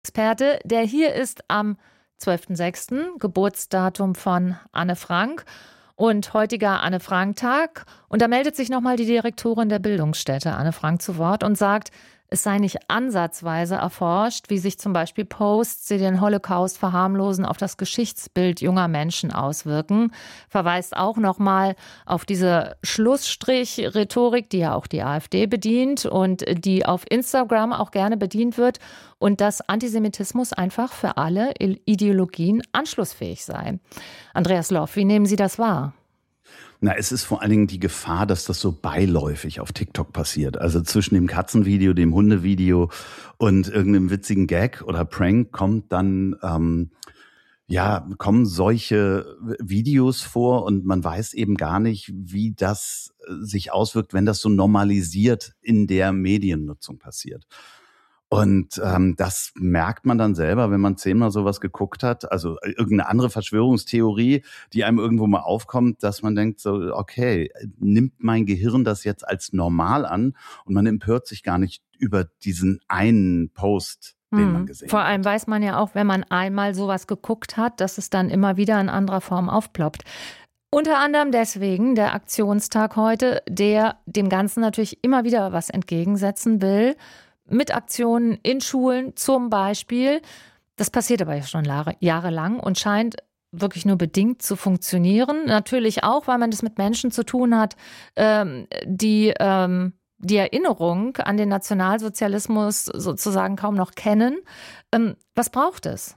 Experte, der hier ist am 12.06., Geburtsdatum von Anne Frank und heutiger Anne-Frank-Tag. Und da meldet sich nochmal die Direktorin der Bildungsstätte Anne Frank zu Wort und sagt, es sei nicht ansatzweise erforscht, wie sich zum Beispiel Posts, die den Holocaust verharmlosen, auf das Geschichtsbild junger Menschen auswirken. Verweist auch nochmal auf diese Schlussstrich-Rhetorik, die ja auch die AfD bedient und die auf Instagram auch gerne bedient wird. Und dass Antisemitismus einfach für alle Ideologien anschlussfähig sei. Andreas Loff, wie nehmen Sie das wahr? Na, es ist vor allen Dingen die Gefahr, dass das so beiläufig auf TikTok passiert. Also zwischen dem Katzenvideo, dem Hundevideo und irgendeinem witzigen Gag oder Prank kommt dann, kommen solche Videos vor und man weiß eben gar nicht, wie das sich auswirkt, wenn das so normalisiert in der Mediennutzung passiert. Und das merkt man dann selber, wenn man 10-mal sowas geguckt hat, also irgendeine andere Verschwörungstheorie, die einem irgendwo mal aufkommt, dass man denkt so, okay, nimmt mein Gehirn das jetzt als normal an und man empört sich gar nicht über diesen einen Post, den man gesehen hat. Vor allem weiß man ja auch, wenn man einmal sowas geguckt hat, dass es dann immer wieder in anderer Form aufploppt. Unter anderem deswegen der Aktionstag heute, der dem Ganzen natürlich immer wieder was entgegensetzen will. Mit Aktionen in Schulen zum Beispiel. Das passiert aber ja schon jahrelang und scheint wirklich nur bedingt zu funktionieren. Natürlich auch, weil man das mit Menschen zu tun hat, die Erinnerung an den Nationalsozialismus sozusagen kaum noch kennen. Was braucht es?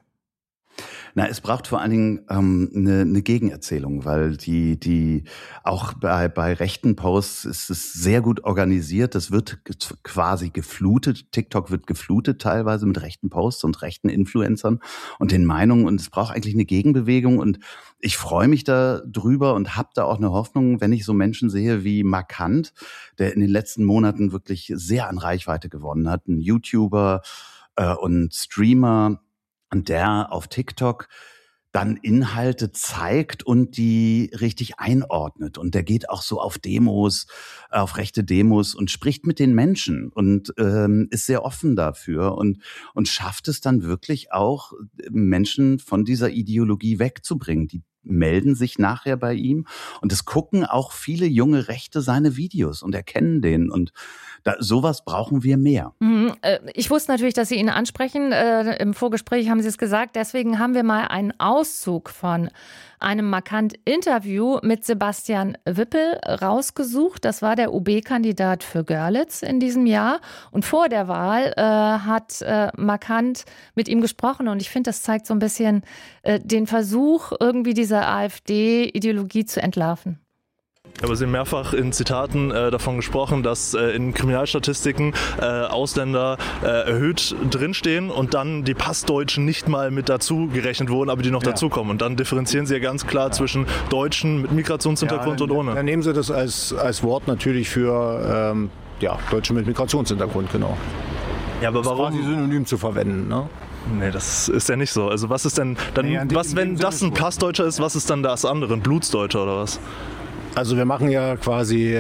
Na, es braucht vor allen Dingen eine Gegenerzählung, weil die auch bei rechten Posts ist es sehr gut organisiert. Das wird quasi geflutet. TikTok wird geflutet teilweise mit rechten Posts und rechten Influencern und den Meinungen. Und es braucht eigentlich eine Gegenbewegung. Und ich freue mich da drüber und habe da auch eine Hoffnung, wenn ich so Menschen sehe wie Markant, der in den letzten Monaten wirklich sehr an Reichweite gewonnen hat. Ein YouTuber und Streamer, und der auf TikTok dann Inhalte zeigt und die richtig einordnet. Und der geht auch so auf Demos, auf rechte Demos und spricht mit den Menschen und ist sehr offen dafür und schafft es dann wirklich auch, Menschen von dieser Ideologie wegzubringen. Die melden sich nachher bei ihm und es gucken auch viele junge Rechte seine Videos und erkennen den und sowas brauchen wir mehr. Ich wusste natürlich, dass Sie ihn ansprechen. Im Vorgespräch haben Sie es gesagt. Deswegen haben wir mal einen Auszug von einem Markant-Interview mit Sebastian Wippel rausgesucht. Das war der OB-Kandidat für Görlitz in diesem Jahr. Und vor der Wahl hat Markant mit ihm gesprochen. Und ich finde, das zeigt so ein bisschen den Versuch, irgendwie diese AfD-Ideologie zu entlarven. Aber Sie haben mehrfach in Zitaten davon gesprochen, dass in Kriminalstatistiken Ausländer erhöht drinstehen und dann die Passdeutschen nicht mal mit dazu gerechnet wurden, aber die noch dazukommen. Und dann differenzieren Sie ja ganz klar zwischen Deutschen mit Migrationshintergrund und ohne. Dann nehmen Sie das als Wort natürlich für Deutsche mit Migrationshintergrund, genau. Ja, aber warum? Das ist quasi synonym zu verwenden, ne? Nee, das ist ja nicht so. Also was ist denn dann, wenn das ein Passdeutscher ist, was ist dann das andere? Ein Blutsdeutscher oder was? Also wir machen ja quasi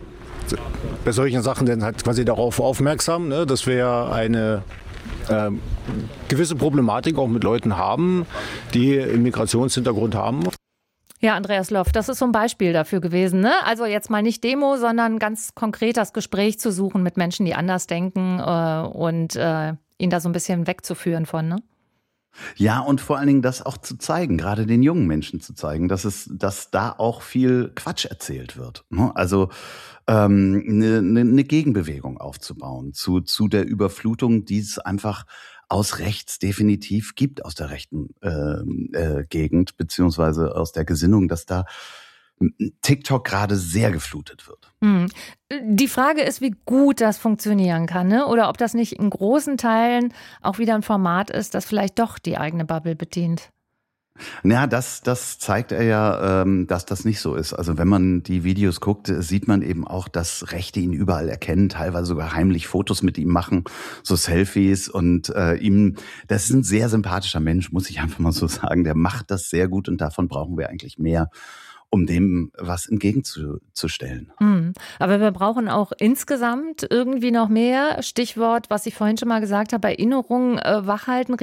bei solchen Sachen dann halt quasi darauf aufmerksam, ne, dass wir ja eine gewisse Problematik auch mit Leuten haben, die einen Migrationshintergrund haben. Ja, Andreas Loff, das ist so ein Beispiel dafür gewesen, ne? Also jetzt mal nicht Demo, sondern ganz konkret das Gespräch zu suchen mit Menschen, die anders denken und ihn da so ein bisschen wegzuführen von, ne? Ja, und vor allen Dingen das auch zu zeigen, gerade den jungen Menschen zu zeigen, dass da auch viel Quatsch erzählt wird. Also eine Gegenbewegung aufzubauen zu der Überflutung, die es einfach aus rechts definitiv gibt, aus der rechten Gegend, beziehungsweise aus der Gesinnung, dass da TikTok gerade sehr geflutet wird. Die Frage ist, wie gut das funktionieren kann, ne? Oder ob das nicht in großen Teilen auch wieder ein Format ist, das vielleicht doch die eigene Bubble bedient. Ja, das zeigt er ja, dass das nicht so ist. Also wenn man die Videos guckt, sieht man eben auch, dass Rechte ihn überall erkennen, teilweise sogar heimlich Fotos mit ihm machen, so Selfies und das ist ein sehr sympathischer Mensch, muss ich einfach mal so sagen. Der macht das sehr gut und davon brauchen wir eigentlich mehr. um dem was entgegenzustellen. Aber wir brauchen auch insgesamt irgendwie noch mehr. Stichwort, was ich vorhin schon mal gesagt habe, Erinnerungen wachhalten,